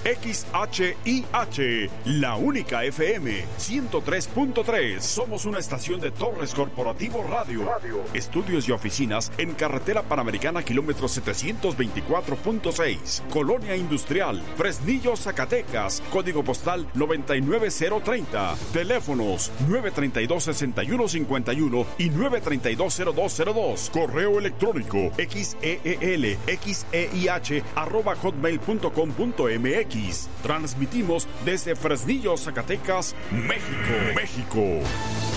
XHIH, la única FM 103.3. Somos una estación de Torres Corporativo Radio. Estudios y oficinas en Carretera Panamericana, kilómetro 724.6. Colonia Industrial, Fresnillo, Zacatecas. Código postal 99030. Teléfonos 932-6151 y 932-0202. Correo electrónico xeelxeih@hotmail.com.mx. Transmitimos desde Fresnillo, Zacatecas, México.